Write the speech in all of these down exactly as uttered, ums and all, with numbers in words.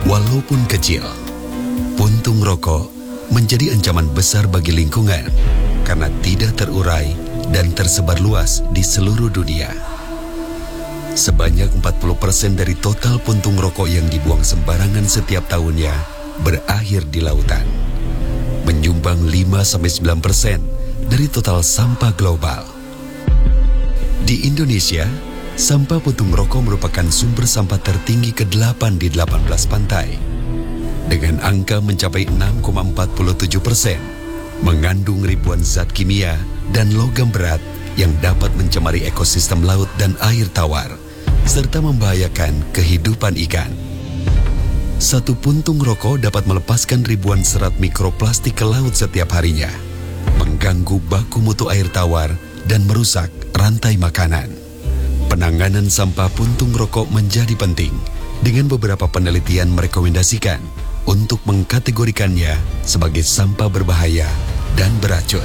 Walaupun kecil, puntung rokok menjadi ancaman besar bagi lingkungan karena tidak terurai dan tersebar luas di seluruh dunia. Sebanyak empat puluh persen dari total puntung rokok yang dibuang sembarangan setiap tahunnya berakhir di lautan, menyumbang lima sampai sembilan persen dari total sampah global. Di Indonesia, sampah puntung rokok merupakan sumber sampah tertinggi kedelapan di delapan belas pantai, dengan angka mencapai enam koma empat puluh tujuh persen, mengandung ribuan zat kimia dan logam berat yang dapat mencemari ekosistem laut dan air tawar, serta membahayakan kehidupan ikan. Satu puntung rokok dapat melepaskan ribuan serat mikroplastik ke laut setiap harinya, mengganggu baku mutu air tawar dan merusak rantai makanan. Penanganan sampah puntung rokok menjadi penting, dengan beberapa penelitian merekomendasikan untuk mengkategorikannya sebagai sampah berbahaya dan beracun.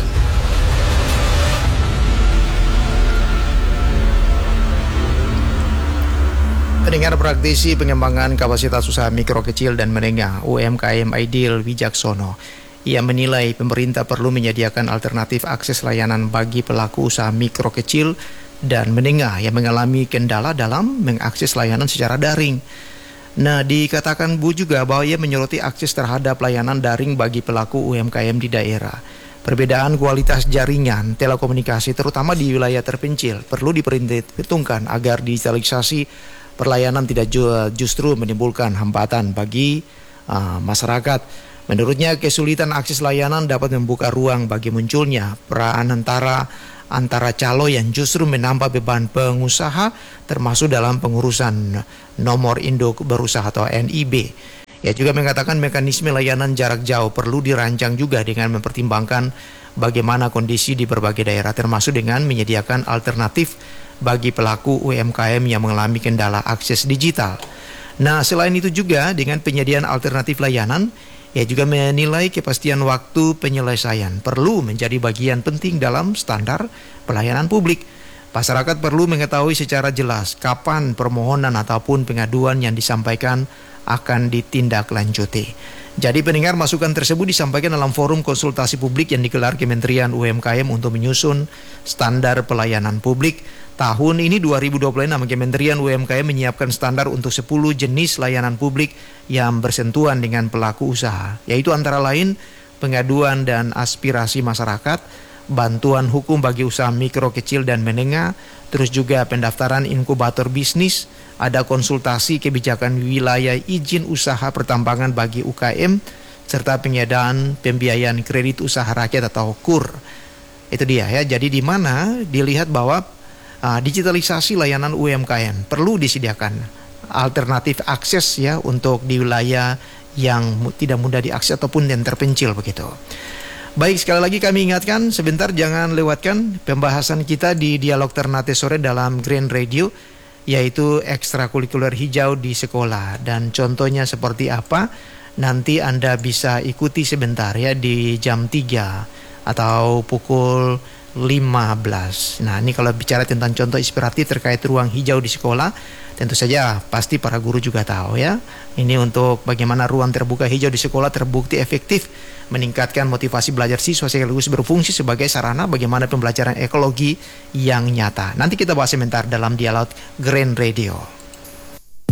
Pendengar, praktisi pengembangan kapasitas usaha mikro kecil dan menengah U M K M Aidil Wijaksono, ia menilai pemerintah perlu menyediakan alternatif akses layanan bagi pelaku usaha mikro kecil dan menengah yang mengalami kendala dalam mengakses layanan secara daring. Nah, dikatakan Bu juga bahwa ia menyoroti akses terhadap layanan daring bagi pelaku U M K M di daerah. Perbedaan kualitas jaringan telekomunikasi terutama di wilayah terpencil perlu diperhitungkan agar digitalisasi perlayanan tidak justru menimbulkan hambatan bagi uh, masyarakat. Menurutnya, kesulitan akses layanan dapat membuka ruang bagi munculnya peran antara antara calo yang justru menambah beban pengusaha, termasuk dalam pengurusan nomor induk berusaha atau N I B. Ia juga mengatakan mekanisme layanan jarak jauh perlu dirancang juga dengan mempertimbangkan bagaimana kondisi di berbagai daerah, termasuk dengan menyediakan alternatif bagi pelaku U M K M yang mengalami kendala akses digital. Nah, selain itu juga dengan penyediaan alternatif layanan, ia juga menilai kepastian waktu penyelesaian perlu menjadi bagian penting dalam standar pelayanan publik. Masyarakat perlu mengetahui secara jelas kapan permohonan ataupun pengaduan yang disampaikan akan ditindaklanjuti. Jadi pendengar, masukan tersebut disampaikan dalam forum konsultasi publik yang digelar Kementerian U M K M untuk menyusun standar pelayanan publik. Tahun ini dua ribu dua puluh enam, Kementerian U M K M menyiapkan standar untuk sepuluh jenis layanan publik yang bersentuhan dengan pelaku usaha, yaitu antara lain pengaduan dan aspirasi masyarakat, bantuan hukum bagi usaha mikro kecil dan menengah, terus juga pendaftaran inkubator bisnis, ada konsultasi kebijakan wilayah izin usaha pertambangan bagi U K M, serta pengadaan pembiayaan kredit usaha rakyat atau K U R. Itu dia ya, jadi di mana dilihat bahwa uh, digitalisasi layanan U M K M perlu disediakan alternatif akses ya untuk di wilayah yang tidak mudah diakses ataupun yang terpencil begitu. Baik, sekali lagi kami ingatkan sebentar jangan lewatkan pembahasan kita di Dialog Ternate Sore dalam Grand Radio, yaitu ekstrakurikuler hijau di sekolah, dan contohnya seperti apa nanti Anda bisa ikuti sebentar ya di jam tiga atau pukul lima belas. Nah, ini kalau bicara tentang contoh inspiratif terkait ruang hijau di sekolah, tentu saja pasti para guru juga tahu ya. Ini untuk bagaimana ruang terbuka hijau di sekolah terbukti efektif meningkatkan motivasi belajar siswa sekaligus berfungsi sebagai sarana bagaimana pembelajaran ekologi yang nyata. Nanti kita bahas sebentar dalam Dialog Grand Radio.